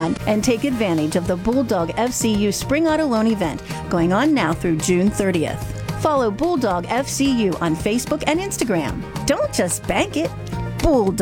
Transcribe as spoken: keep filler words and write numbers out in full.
on and take advantage of the Bulldog F C U Spring Auto Loan event going on now through June thirtieth. Follow Bulldog F C U on Facebook and Instagram. Don't just bank it, Bulldog.